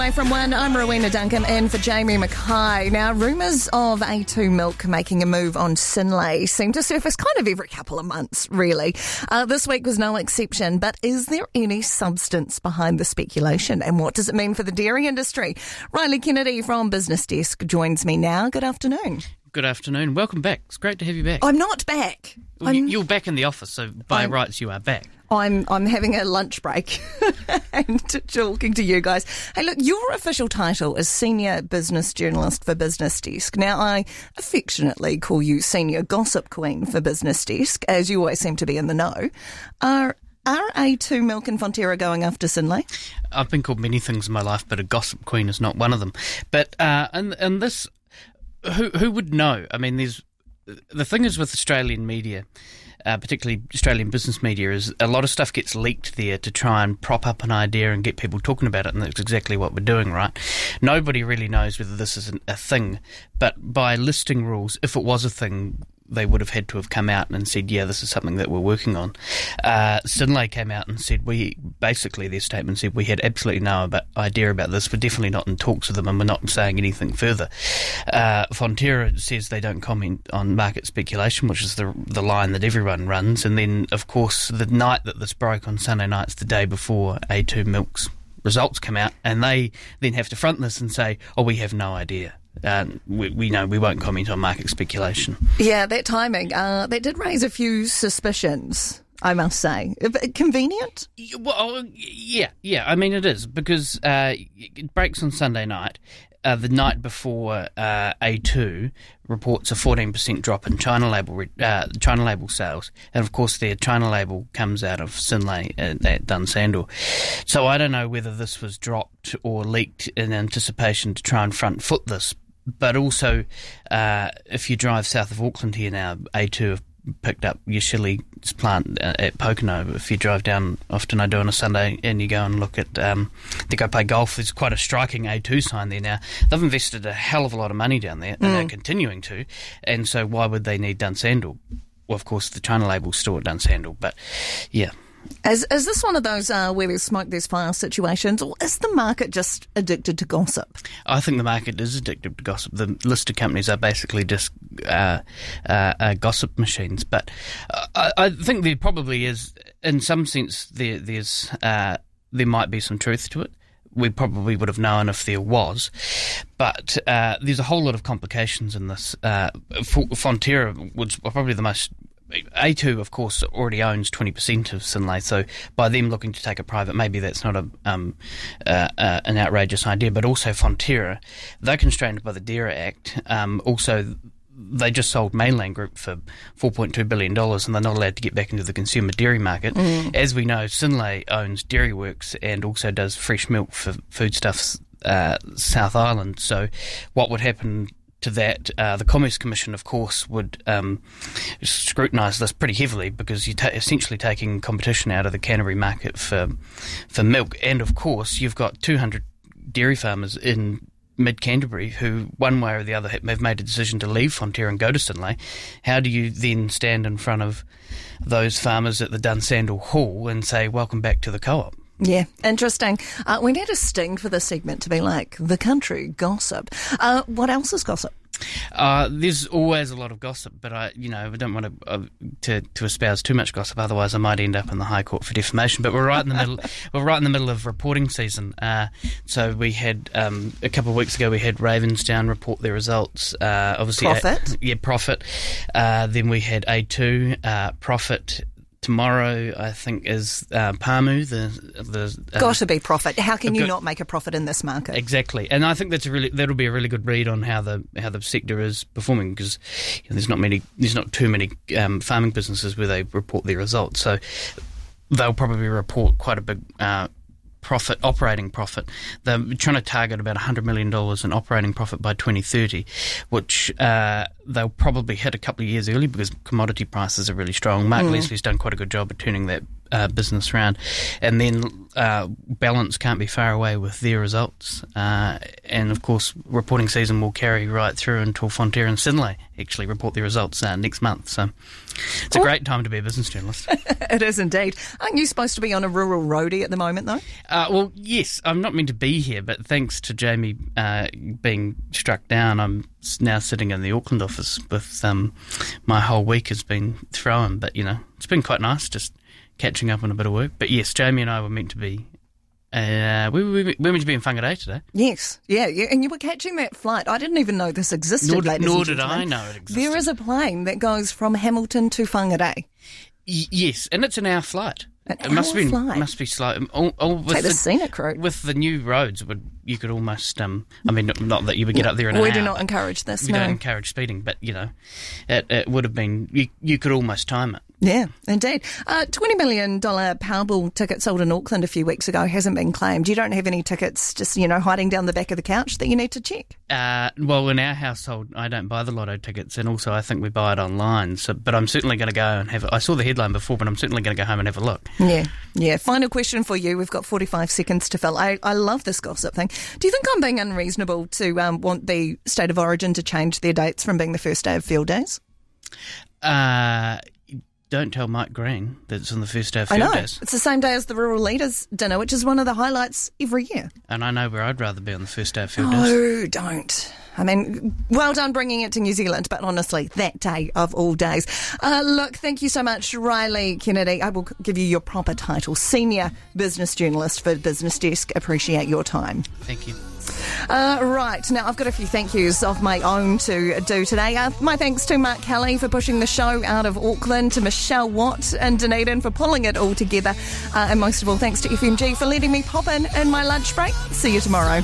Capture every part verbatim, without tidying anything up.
From one, I'm Rowena Duncan in for Jamie Mackay. Now, rumours of A two Milk making a move on Synlait seem to surface kind of every couple of months, really. Uh, this week was no exception, but is there any substance behind the speculation, and what does it mean for the dairy industry? Riley Kennedy from Business Desk joins me now. Good afternoon. Good afternoon. Welcome back. It's great to have you back. I'm not back. Well, I'm... You're back in the office, so by I'm... rights you are back. I'm I'm having a lunch break and talking to you guys. Hey, look, your official title is Senior Business Journalist for Business Desk. Now, I affectionately call you Senior Gossip Queen for Business Desk, as you always seem to be in the know. Are Are A two Milk and Fonterra going after Synlait? I've been called many things in my life, but a gossip queen is not one of them. But uh, and and this, who who would know? I mean, there's the thing is with Australian media. Uh, particularly Australian business media, is a lot of stuff gets leaked there to try and prop up an idea and get people talking about it, and that's exactly what we're doing, right? Nobody really knows whether this is an, a thing, but by listing rules, if it was a thing, they would have had to have come out and said, yeah, this is something that we're working on. Uh, Synlait came out and said, we basically, their statement said, we had absolutely no about, idea about this. We're definitely not in talks with them, and we're not saying anything further. Uh, Fonterra says they don't comment on market speculation, which is the the line that everyone runs. And then, of course, the night that this broke on Sunday night's the day before A two Milk's results come out, and they then have to front this and say, oh, we have no idea. Uh, we, we know we won't comment on market speculation. Yeah, that timing, uh, that did raise a few suspicions, I must say. Convenient? Well, yeah, yeah. I mean, it is, because uh, it breaks on Sunday night. Uh, the night before uh, A two reports a fourteen percent drop in China label uh, China label sales, and of course their China label comes out of Synlait at, at Dunsandel. So I don't know whether this was dropped or leaked in anticipation to try and front foot this. But also, uh, if you drive south of Auckland here now, A two have picked up Yashili's plant uh, at Pocono. If you drive down, often I do on a Sunday, and you go and look at, um, they go play golf, there's quite a striking A two sign there now. They've invested a hell of a lot of money down there, and mm. they're continuing to, and so why would they need Dunsandel? Well, of course, the China label's still at Dunsandel, but yeah. Is, is this one of those uh, where there's smoke, there's fire situations, or is the market just addicted to gossip? I think the market is addicted to gossip. The listed companies are basically just uh, uh, uh, gossip machines. But uh, I, I think there probably is, in some sense, there there's uh, there might be some truth to it. We probably would have known if there was. But uh, there's a whole lot of complications in this. Uh, Fonterra was probably the most... A two, of course, already owns twenty percent of Synlait, so by them looking to take it private, maybe that's not a um, uh, uh, an outrageous idea. But also Fonterra, they're constrained by the DAERA Act. Um, also, they just sold Mainland Group for four point two billion dollars, and they're not allowed to get back into the consumer dairy market. Mm. As we know, Synlait owns Dairy Works and also does fresh milk for Foodstuffs uh, South Island. So what would happen to that, uh, the Commerce Commission, of course, would um, scrutinise this pretty heavily, because you're ta- essentially taking competition out of the Canterbury market for for milk. And, of course, you've got two hundred dairy farmers in mid-Canterbury who, one way or the other, have made a decision to leave Fonterra and go to Synlait. How do you then stand in front of those farmers at the Dunsandel Hall and say, welcome back to the co-op? Yeah, interesting. Uh, we need a sting for this segment to be like the country gossip. Uh, what else is gossip? Uh, there's always a lot of gossip, but I, you know, I don't want to, uh, to to espouse too much gossip. Otherwise, I might end up in the High Court for defamation. But we're right in the middle. We're right in the middle of reporting season. Uh, so we had um, a couple of weeks ago, we had Ravensdown report their results. Uh, obviously, Profit. A, yeah, profit. Uh, then we had A two uh, profit. Tomorrow, I think, is uh, Pāmu. The the uh, got to be profit. How can you got, not make a profit in this market? Exactly, and I think that's a really that'll be a really good read on how the how the sector is performing, because you know, there's not many there's not too many um, farming businesses where they report their results, so they'll probably report quite a big Uh, profit, operating profit. They're trying to target about one hundred million dollars in operating profit by twenty thirty, which uh, they'll probably hit a couple of years early because commodity prices are really strong. Mark mm. Leslie's done quite a good job of turning that uh, business round. And then uh, Balance can't be far away with their results. Uh, and, of course, reporting season will carry right through until Fonterra and Synlait actually report their results uh, next month. So it's a oh. great time to be a business journalist. It is indeed. Aren't you supposed to be on a rural roadie at the moment, though? Uh, well, yes, I'm not meant to be here, but thanks to Jamie uh, being struck down, I'm now sitting in the Auckland office with um, my whole week has been thrown. But, you know, it's been quite nice just catching up on a bit of work. But, yes, Jamie and I were meant to be Uh, we, we, we were meant to be in Whangarei today. Yes, yeah, yeah, and you were catching that flight. I didn't even know this existed, Nor, ladies nor and did gentlemen. I know it existed. There is a plane that goes from Hamilton to Whangarei. Y- yes, and it's an hour flight. An it hour must be flight? must be slow. All, all with Take the, the scenic route. With the new roads, would you could almost. Um, I mean, not that you would get up there in an we hour. We do not encourage this. We no. don't encourage speeding, but you know, it, it would have been. You, you could almost time it. Yeah, indeed. Uh, twenty million dollars Powerball ticket sold in Auckland a few weeks ago hasn't been claimed. You don't have any tickets just, you know, hiding down the back of the couch that you need to check? Uh, well, in our household, I don't buy the lotto tickets, and also I think we buy it online. So, but I'm certainly going to go and have it. I saw the headline before, but I'm certainly going to go home and have a look. Yeah, yeah. Final question for you. We've got forty-five seconds to fill. I, I love this gossip thing. Do you think I'm being unreasonable to um, want the State of Origin to change their dates from being the first day of field days? Uh... Don't tell Mike Green that it's on the first day of field I know. days. It's the same day as the Rural Leaders Dinner, which is one of the highlights every year. And I know where I'd rather be on the first day of field oh, days. Oh, don't. I mean, well done bringing it to New Zealand, but honestly, that day of all days. Uh, look, thank you so much, Riley Kennedy. I will give you your proper title, Senior Business Journalist for Business Desk. Appreciate your time. Thank you. Uh, right, now I've got a few thank yous of my own to do today. Uh, my thanks to Mark Kelly for pushing the show out of Auckland, to Michelle Watt and Dunedin for pulling it all together, uh, and most of all thanks to F M G for letting me pop in in my lunch break. See you tomorrow.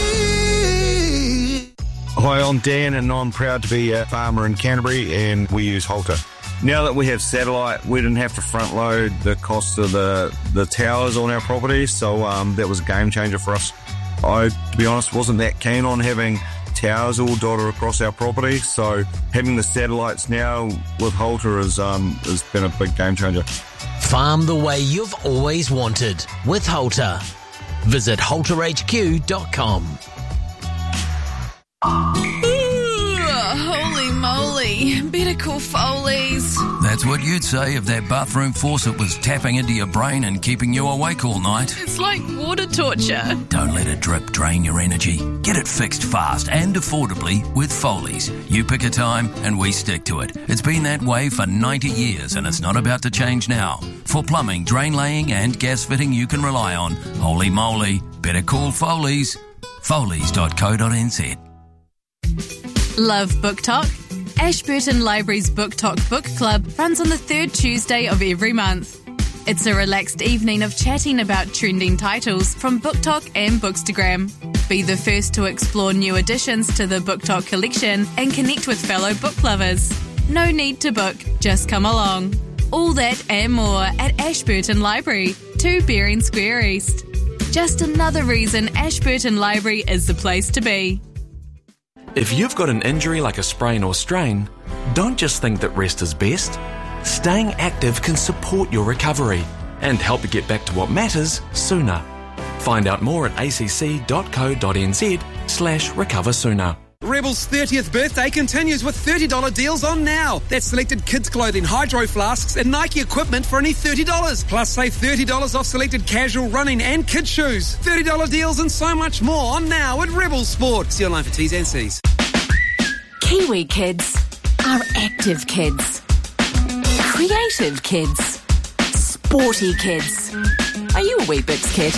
Hi, I'm Dan and I'm proud to be a farmer in Canterbury, and we use Halter. Now that we have satellite, we didn't have to front load the cost of the, the towers on our property, so um, that was a game changer for us. I, to be honest, wasn't that keen on having towers all dotted across our property, so having the satellites now with Halter has, um, has been a big game changer. Farm the way you've always wanted with Halter. Visit halter h q dot com. Holy moly, better call Foley's. That's what you'd say if that bathroom faucet was tapping into your brain and keeping you awake all night. It's like water torture. Don't let a drip drain your energy. Get it fixed fast and affordably with Foley's. You pick a time and we stick to it. It's been that way for ninety years and it's not about to change now. For plumbing, drain laying and gas fitting you can rely on, holy moly, better call Foley's. Foley's dot co dot n z. Love Book Talk? Ashburton Library's Book Talk Book Club runs on the third Tuesday of every month. It's a relaxed evening of chatting about trending titles from Book Talk and Bookstagram. Be the first to explore new additions to the Book Talk collection and connect with fellow book lovers. No need to book, just come along. All that and more at Ashburton Library, two Bering Square East. Just another reason Ashburton Library is the place to be. If you've got an injury like a sprain or strain, don't just think that rest is best. Staying active can support your recovery and help you get back to what matters sooner. Find out more at a c c dot co dot n z slash recover sooner. Rebel's thirtieth birthday continues with thirty dollars deals on now. That's selected kids' clothing, hydro flasks and Nike equipment for only thirty dollars. Plus save thirty dollars off selected casual, running and kids' shoes. thirty dollars deals and so much more on now at Rebel Sport. See online for T's and C's. Kiwi kids are active kids, creative kids, sporty kids. Are you a Weet-Bix kid?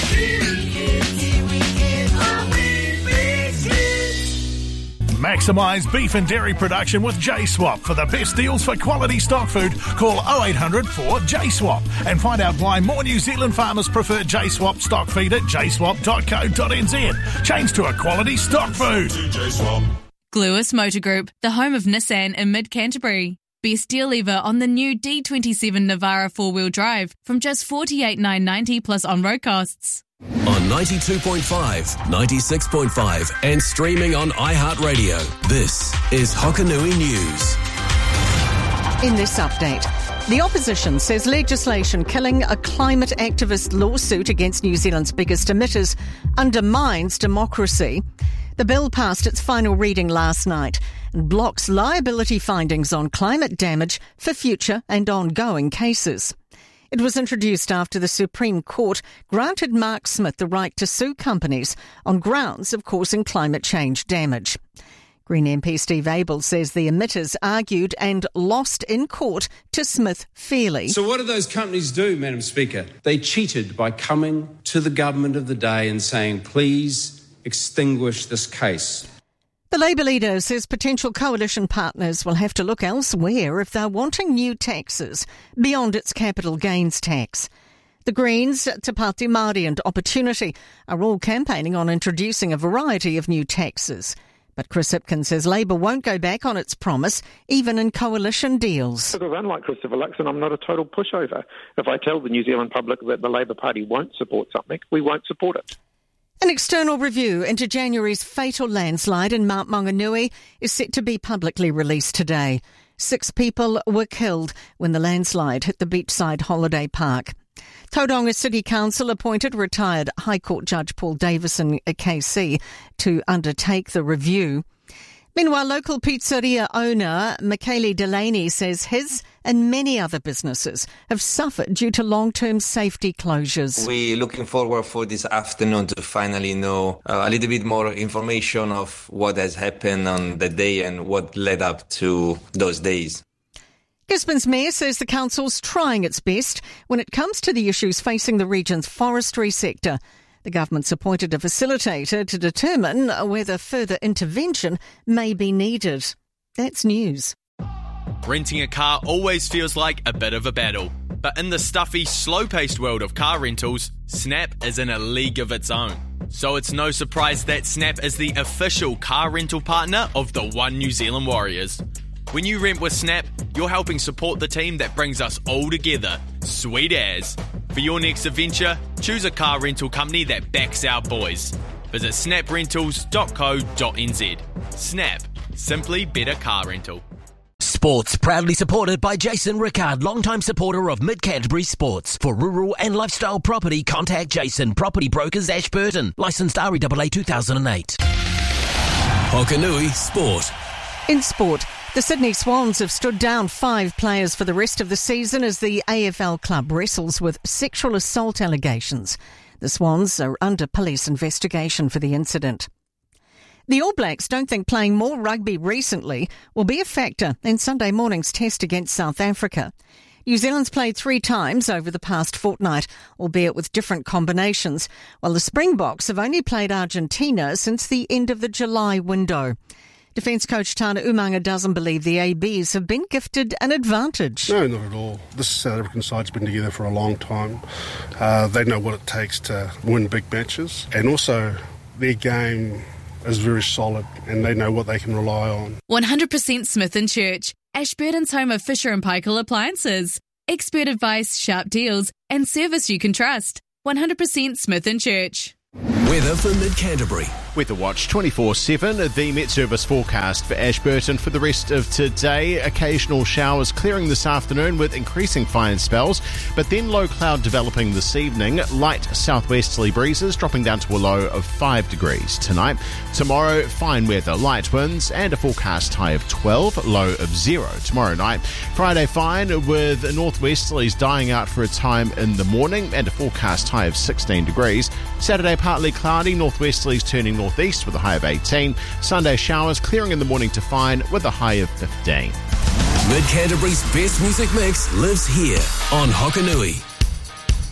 Maximise beef and dairy production with J-Swap. For the best deals for quality stock food, call oh eight hundred four J swap and find out why more New Zealand farmers prefer J-Swap stock feed at j swap dot co dot n z. Change to a quality stock food. Gluis Motor Group, the home of Nissan in mid-Canterbury. Best deal ever on the new D twenty-seven Navara four-wheel drive from just forty-eight thousand nine hundred ninety dollars plus on-road costs. On ninety-two point five, ninety-six point five and streaming on iHeartRadio, this is Hokanui News. In this update, The opposition says legislation killing a climate activist lawsuit against New Zealand's biggest emitters undermines democracy. The bill passed its final reading last night and blocks liability findings on climate damage for future and ongoing cases. It was introduced after the Supreme Court granted Mark Smith the right to sue companies on grounds of causing climate change damage. Green M P Steve Abel says the emitters argued and lost in court to Smith fairly. So what did those companies do, Madam Speaker? They cheated by coming to the government of the day and saying, please extinguish this case. The Labour leader says potential coalition partners will have to look elsewhere if they're wanting new taxes beyond its capital gains tax. The Greens, Te Pāti Māori and Opportunity are all campaigning on introducing a variety of new taxes. But Chris Hipkins says Labour won't go back on its promise, even in coalition deals. Because unlike Christopher Luxon, I'm not a total pushover. If I tell the New Zealand public that the Labour Party won't support something, we won't support it. An external review into January's fatal landslide in Mount Maunganui is set to be publicly released today. Six people were killed when the landslide hit the beachside holiday park. Tauranga City Council appointed retired High Court Judge Paul Davison K C to undertake the review. Meanwhile, local pizzeria owner Michaeli Delaney says his and many other businesses have suffered due to long-term safety closures. We're looking forward for this afternoon to finally know uh, a little bit more information of what has happened on the day and what led up to those days. Gisborne's mayor says the council's trying its best when it comes to the issues facing the region's forestry sector. The government's appointed a facilitator to determine whether further intervention may be needed. That's news. Renting a car always feels like a bit of a battle. But in the stuffy, slow-paced world of car rentals, Snap is in a league of its own. So it's no surprise that Snap is the official car rental partner of the One New Zealand Warriors. When you rent with Snap, you're helping support the team that brings us all together. Sweet as. For your next adventure, choose a car rental company that backs our boys. Visit snap rentals dot co dot n z. Snap. Simply better car rental. Sports proudly supported by Jason Rickard, longtime supporter of Mid-Canterbury Sports. For rural and lifestyle property, contact Jason, Property Brokers Ashburton. Licensed R E A A two thousand eight. Hokanui Sport. In sport, the Sydney Swans have stood down five players for the rest of the season as the A F L club wrestles with sexual assault allegations. The Swans are under police investigation for the incident. The All Blacks don't think playing more rugby recently will be a factor in Sunday morning's test against South Africa. New Zealand's played three times over the past fortnight, albeit with different combinations, while the Springboks have only played Argentina since the end of the July window. Defence coach Tana Umaga doesn't believe the A Bs have been gifted an advantage. No, not at all. This South African side's been together for a long time. Uh, they know what it takes to win big matches. And also, their game is very solid and they know what they can rely on. one hundred percent Smith and Church, Ashburton's home of Fisher and Paykel appliances. Expert advice, sharp deals and service you can trust. one hundred percent Smith and Church. Weather for Mid-Canterbury. Weather Watch twenty-four seven, the Met Service forecast for Ashburton for the rest of today. Occasional showers clearing this afternoon with increasing fine spells, but then low cloud developing this evening. Light southwesterly breezes dropping down to a low of five degrees tonight. Tomorrow, fine weather, light winds and a forecast high of twelve, low of zero tomorrow night. Friday, fine with northwesterlies dying out for a time in the morning and a forecast high of sixteen degrees. Saturday, partly cloudy, northwesterlies turning northeast with a high of eighteen. Sunday, showers clearing in the morning to fine with a high of fifteen. Mid-Canterbury's best music mix lives here on Hokanui.